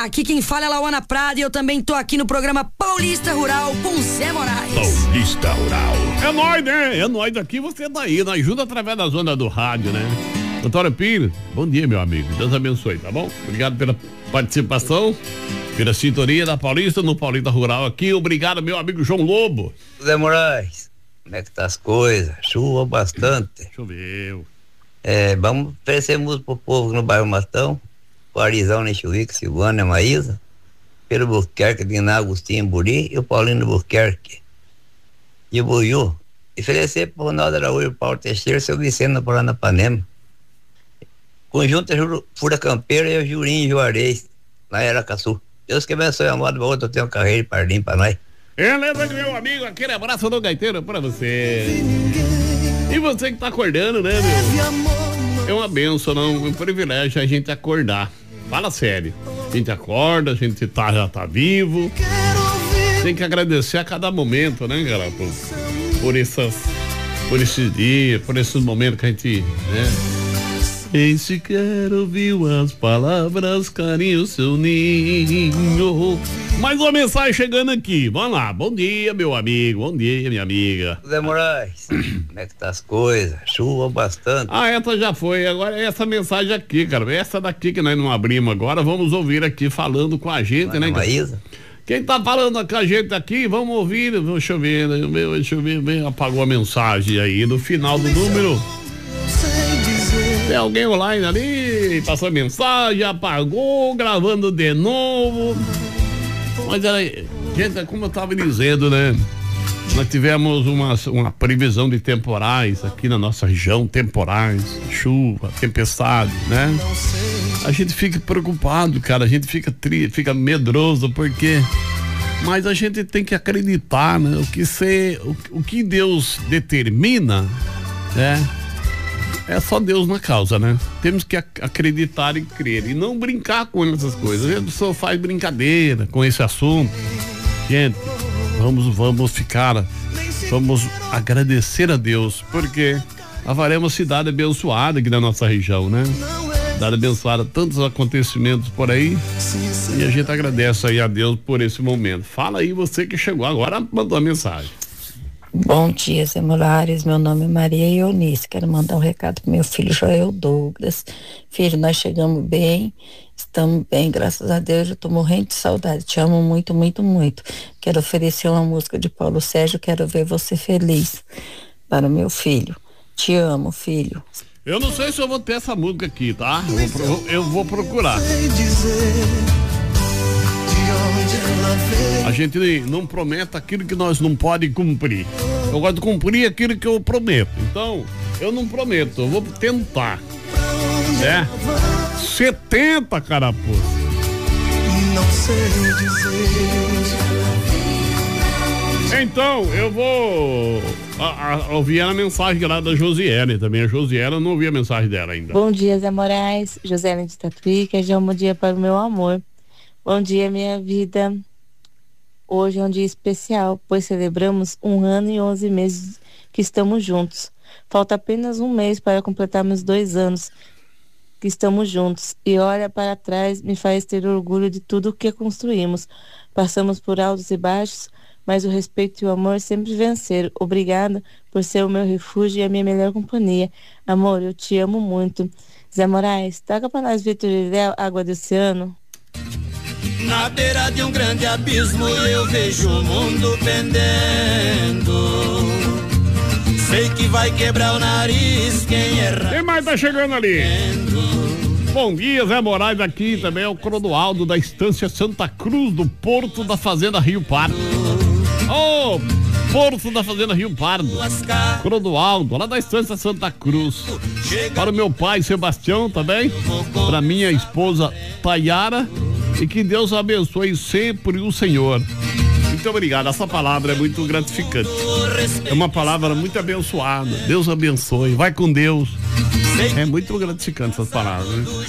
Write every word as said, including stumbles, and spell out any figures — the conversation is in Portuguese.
Aqui quem fala é Lauana Prada e eu também tô aqui no programa Paulista Rural com Zé Moraes. Paulista Rural. É nóis, né? É nóis daqui, você tá aí, nos ajuda através da zona do rádio, né? Doutora Pires, bom dia, meu amigo. Deus abençoe, tá bom? Obrigado pela participação, pela sintonia da Paulista no Paulista Rural aqui. Obrigado, meu amigo João Lobo. Zé Moraes, como é que tá as coisas? Chuva bastante. Choveu. É, vamos oferecer música pro povo no bairro Matão. O Arizão, Nechuíque, Silvana, a Maísa, Pedro Buquerque, Diná, Agostinho, Buri e o Paulino Buquerque. E o Buiú. E oferecer pro Ronaldo Araújo, Paulo Teixeira, seu Vicente na Paranapanema. Conjunto Fura Campeira e o Jurinho Juarez, lá em Aracaçu. Deus que abençoe a moda, outro tem uma carreira de pardim pra nós. Beleza, meu amigo, aquele abraço do gaiteiro pra você. E você que tá acordando, né, meu? É uma benção, não, um privilégio a gente acordar. Fala sério. A gente acorda, a gente tá, já tá vivo. Tem que agradecer a cada momento, né, cara? Por, por essas, por esses dias, por esses momentos que a gente, né? E se quer ouvir as palavras, carinho, seu ninho. Mais uma mensagem chegando aqui. Vamos lá. Bom dia, meu amigo. Bom dia, minha amiga. Zé Moraes, como é que tá as coisas? Chuva bastante. Ah, essa já foi. Agora essa mensagem aqui, cara. Essa daqui que nós não abrimos agora, vamos ouvir aqui falando com a gente, Ana né? Maísa? Quem tá falando com a gente aqui, vamos ouvir. Deixa eu ver, deixa eu ver. Apagou a mensagem aí no final do número. Tem alguém online ali, passou mensagem, apagou, gravando de novo. Mas era, gente, como eu tava dizendo, né? Nós tivemos uma, uma previsão de temporais aqui na nossa região, temporais, chuva, tempestade, né? A gente fica preocupado, cara, a gente fica tri, fica medroso, porque... Mas a gente tem que acreditar, né? O que, ser, o, o que Deus determina, né? É só Deus na causa, né? Temos que ac- acreditar e crer e não brincar com essas coisas. A gente só faz brincadeira com esse assunto. Gente, vamos, vamos ficar, vamos agradecer a Deus, porque a Avaré é uma cidade abençoada aqui na nossa região, né? Cidade abençoada, tantos acontecimentos por aí, e a gente agradece aí a Deus por esse momento. Fala aí você que chegou agora, mandou a mensagem. Bom dia, Zé Moraes, meu nome é Maria Eunice, quero mandar um recado pro meu filho Joel Douglas. Filho, nós chegamos bem, estamos bem, graças a Deus, eu tô morrendo de saudade, te amo muito, muito, muito. Quero oferecer uma música de Paulo Sérgio, quero ver você feliz, para o meu filho. Te amo, filho. Eu não sei se eu vou ter essa música aqui, tá? Eu vou, eu vou procurar. A gente não promete aquilo que nós não pode cumprir. Eu gosto de cumprir aquilo que eu prometo. Então, eu não prometo, eu vou tentar. É. setenta, carapuça. Não sei dizer. Então, eu vou a, a, ouvir a mensagem lá da Josiane também. A Josiane, eu não ouvi a mensagem dela ainda. Bom dia, Zé Moraes. Josiane de Tatuí, que é um bom dia para o meu amor. Bom dia, minha vida. Hoje é um dia especial, pois celebramos um ano e onze meses que estamos juntos. Falta apenas um mês para completarmos dois anos que estamos juntos. E olha para trás, me faz ter orgulho de tudo que construímos. Passamos por altos e baixos, mas o respeito e o amor sempre venceram. Obrigada por ser o meu refúgio e a minha melhor companhia. Amor, eu te amo muito. Zé Moraes, toca para nós, Vitor e Léo, Água do Oceano. Na beira de um grande abismo eu vejo o mundo pendendo. Sei que vai quebrar o nariz quem erra. Quem mais tá chegando ali? Bom dia, Zé Moraes, aqui também é o Crodoaldo da Estância Santa Cruz do Porto da Fazenda Rio Pardo. Ô, oh, Porto da Fazenda Rio Pardo. Crodoaldo, lá da Estância Santa Cruz. Para o meu pai Sebastião também, para minha esposa Tayara. E que Deus abençoe sempre o Senhor. Muito obrigado, essa palavra é muito gratificante. É uma palavra muito abençoada. Deus abençoe, vai com Deus. É muito gratificante essas palavras, né?